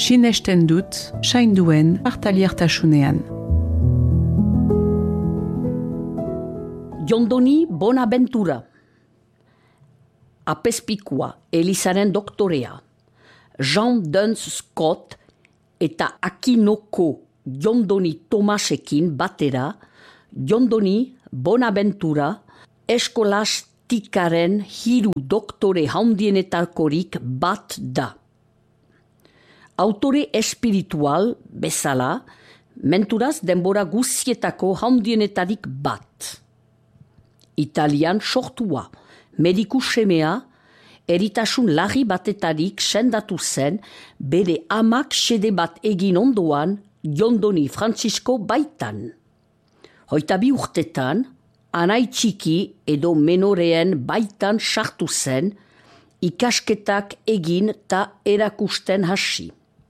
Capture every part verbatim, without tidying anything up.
sinesten dut sainduen partaliertasunean. Jondoni Bonaventura, apezpikua Elizaren doktorea, Jean Duns Scott eta Akinoko Jondoni Tomasekin batera, Jondoni Bonaventura eskolastikaren hiru doktore handienetakorik bat da. Autore espiritual bezala, menturaz denbora guzietako handienetarik bat. Italian sortua, mediku semea, eritasun larri batetarik sendatu zen, bere amak sede bat egin ondoan, Jondoni Francisco baitan. Hoita bi urtetan, anai txiki edo menoreen baitan sartu zen, ikasketak egin ta erakusten hasi.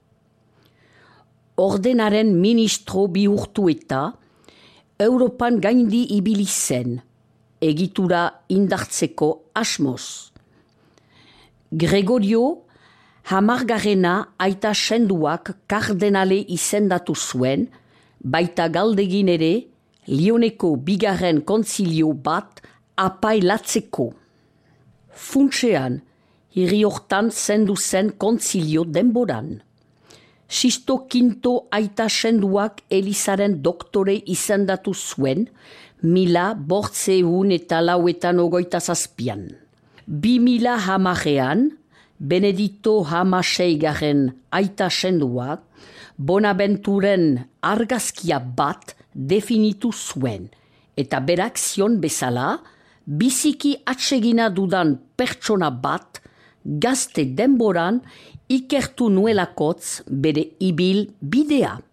Ordenaren ministro bihurtu eta, Europan gaindi ibili zen, egitura indartzeko asmoz. Gregorio hamargarrena aita senduak kardenale izendatu zuen, baita galdegin ere Lioneko bigarren kontzilio bat apailatzeko. Funtsean, hiri hortan zendu zen kontzilio denboran. Sisto Quinto aita senduak Elizaren doktore izendatu zuen, mila bortzeun eta lauetan ogoita zazpian. Bi mila hamarean, Benedito hamaseigarren aita senduak, Bonaventuren argazkia bat definitu zuen, eta berak zion bezala, biziki atsegina dudan pertsona bat, gazte denboran ikertu nuelakotz bere ibil bidea.